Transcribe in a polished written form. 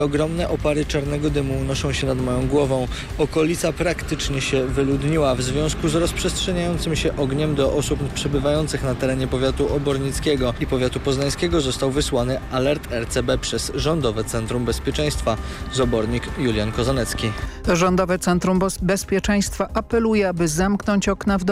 Ogromne opary czarnego dymu unoszą się nad moją głową. Okolica praktycznie się wyludniła. W związku z rozprzestrzeniającym się ogniem do osób przebywających na terenie powiatu obornickiego i powiatu poznańskiego został wysłany alert RCB przez Rządowe Centrum Bezpieczeństwa. Z Obornik Julian Kozanecki. Rządowe Centrum Bezpieczeństwa apeluje, aby zamknąć okna w